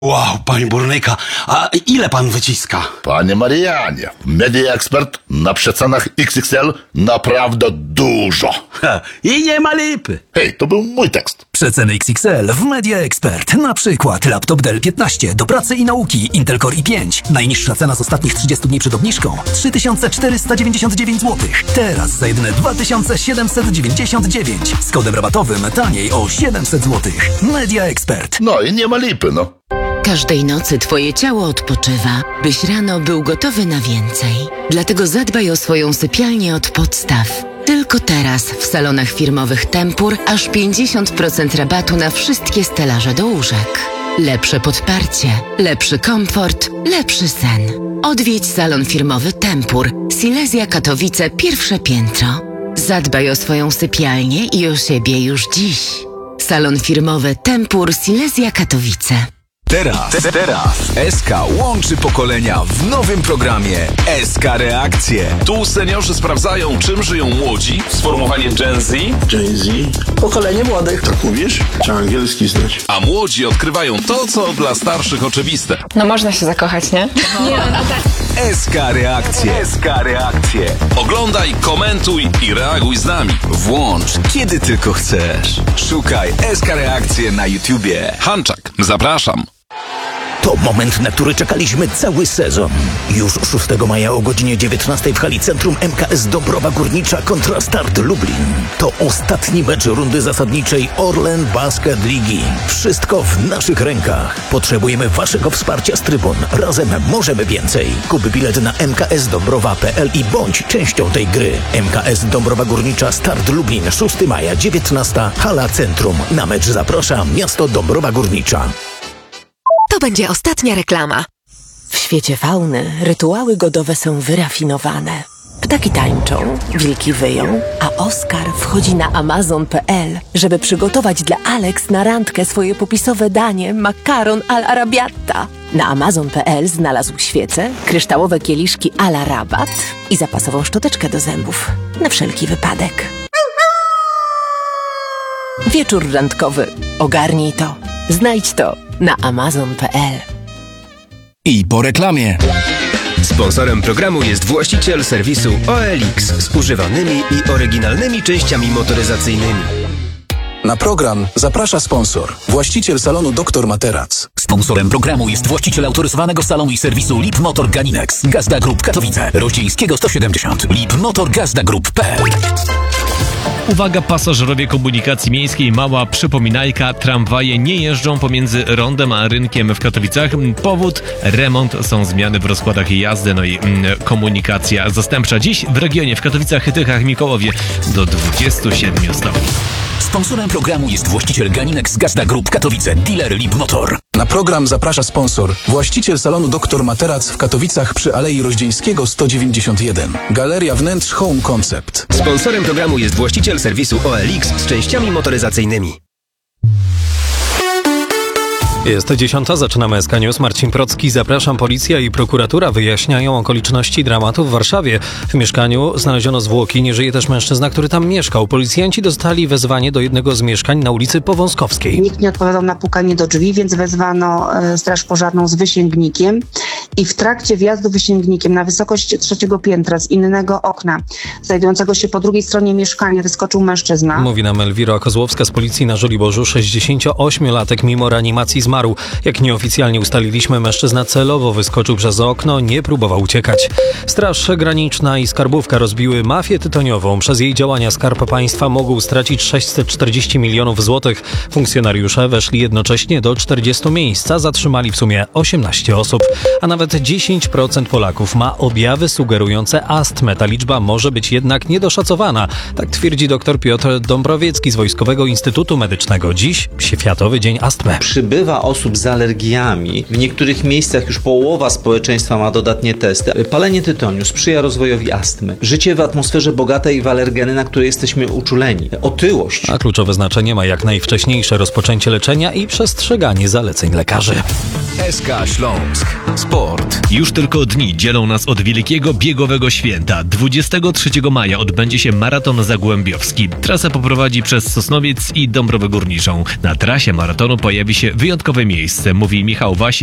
Wow, panie burnyka, a ile pan wyciska? Panie Marianie, Media Expert na przecenach XXL naprawdę dużo. I nie ma lipy. Hej, to był mój tekst. Przeceny XXL w Media Expert. Na przykład laptop Dell 15 do pracy i nauki Intel Core i5. Najniższa cena z ostatnich 30 dni przed obniżką 3499 zł. Teraz za jedyne 2799. Z kodem rabatowym taniej o 700 zł. Media Expert. No i nie ma lipy, no. Każdej nocy twoje ciało odpoczywa, byś rano był gotowy na więcej. Dlatego zadbaj o swoją sypialnię od podstaw. Tylko teraz w salonach firmowych Tempur aż 50% rabatu na wszystkie stelaże do łóżek. Lepsze podparcie, lepszy komfort, lepszy sen. Odwiedź salon firmowy Tempur, Silesia Katowice, pierwsze piętro. Zadbaj o swoją sypialnię i o siebie już dziś. Salon firmowy Tempur, Silesia Katowice. Teraz SK łączy pokolenia w nowym programie SK Reakcje. Tu seniorzy sprawdzają, czym żyją młodzi, sformułowanie Gen Z. Gen Z? Pokolenie młodych. Tak mówisz? Trzeba angielski znać. A młodzi odkrywają to, co dla starszych oczywiste. No można się zakochać, nie? Nie, no tak. SK Reakcje. SK Reakcje. Oglądaj, komentuj i reaguj z nami. Włącz, kiedy tylko chcesz. Szukaj SK Reakcje na YouTubie. Hanczak, zapraszam. To moment, na który czekaliśmy cały sezon. Już 6 maja o godzinie 19 w hali Centrum MKS Dąbrowa Górnicza kontra Start Lublin. To ostatni mecz rundy zasadniczej Orlen Basket Ligi. Wszystko w naszych rękach. Potrzebujemy waszego wsparcia z trybun. Razem możemy więcej. Kup bilet na mksdąbrowa.pl i bądź częścią tej gry. MKS Dąbrowa Górnicza Start Lublin 6 maja 19 hala Centrum. Na mecz zaprasza miasto Dąbrowa Górnicza. To będzie ostatnia reklama. W świecie fauny rytuały godowe są wyrafinowane. Ptaki tańczą, wilki wyją, a Oskar wchodzi na amazon.pl, żeby przygotować dla Alex na randkę swoje popisowe danie makaron all'arabiata. Na amazon.pl znalazł świece, kryształowe kieliszki à la rabat i zapasową szczoteczkę do zębów. Na wszelki wypadek. Wieczór randkowy. Ogarnij to. Znajdź to na amazon.pl. I po reklamie. Sponsorem programu jest właściciel serwisu OLX z używanymi i oryginalnymi częściami motoryzacyjnymi. Na program zaprasza sponsor, właściciel salonu Dr Materac. Sponsorem programu jest właściciel autoryzowanego salonu i serwisu Lip Motor Ganinex. Gazda Group Katowice. Rościńskiego 170. lipmotorgazda.group.pl. Uwaga, pasażerowie komunikacji miejskiej, mała przypominajka, tramwaje nie jeżdżą pomiędzy rondem a rynkiem w Katowicach. Powód, remont, są zmiany w rozkładach jazdy, no i komunikacja zastępcza. Dziś w regionie, w Katowicach, Tychach, Mikołowie do 27 stopni. Sponsorem programu jest właściciel Ganinex Gazda Group Katowice, dealer Lip Motor. Na program zaprasza sponsor, właściciel salonu Dr Materac w Katowicach przy Alei Roździeńskiego 191. Galeria Wnętrz Home Concept. Sponsorem programu jest właściciel serwisu OLX z częściami motoryzacyjnymi. Jest 10, zaczynamy SK News. Marcin Procki, zapraszam. Policja i prokuratura wyjaśniają okoliczności dramatu w Warszawie. W mieszkaniu znaleziono zwłoki, nie żyje też mężczyzna, który tam mieszkał. Policjanci dostali wezwanie do jednego z mieszkań na ulicy Powązkowskiej. Nikt nie odpowiadał na pukanie do drzwi, więc wezwano straż pożarną z wysięgnikiem i w trakcie wjazdu wysięgnikiem na wysokość 3. piętra z innego okna, znajdującego się po drugiej stronie mieszkania, wyskoczył mężczyzna. Mówi nam Elwira Kozłowska z policji na Żoliborzu. 68-latek mimo reanimacji zmarł. Jak nieoficjalnie ustaliliśmy, mężczyzna celowo wyskoczył przez okno, nie próbował uciekać. Straż Graniczna i Skarbówka rozbiły mafię tytoniową. Przez jej działania Skarb Państwa mógł stracić 640 milionów złotych. Funkcjonariusze weszli jednocześnie do 40 miejsc, a zatrzymali w sumie 18 osób. A nawet 10% Polaków ma objawy sugerujące astmę. Ta liczba może być jednak niedoszacowana. Tak twierdzi dr Piotr Dąbrowiecki z Wojskowego Instytutu Medycznego. Dziś Światowy Dzień Astmy. Przybywa osób z alergiami. W niektórych miejscach już połowa społeczeństwa ma dodatnie testy. Palenie tytoniu sprzyja rozwojowi astmy. Życie w atmosferze bogatej w alergeny, na które jesteśmy uczuleni. Otyłość. A kluczowe znaczenie ma jak najwcześniejsze rozpoczęcie leczenia i przestrzeganie zaleceń lekarzy. SK Śląsk. Sport. Już tylko dni dzielą nas od wielkiego biegowego święta. 23 maja odbędzie się maraton zagłębiowski. Trasę poprowadzi przez Sosnowiec i Dąbrowę Górniczą. Na trasie maratonu pojawi się wyjątkowe miejsce, mówi Michał Wasi,